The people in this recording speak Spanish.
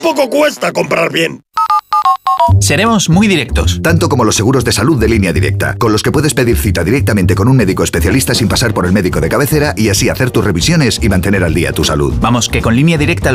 Poco cuesta comprar bien. Seremos muy directos. Tanto como los seguros de salud de Línea Directa, con los que puedes pedir cita directamente con un médico especialista sin pasar por el médico de cabecera y así hacer tus revisiones y mantener al día tu salud. Vamos, que con Línea Directa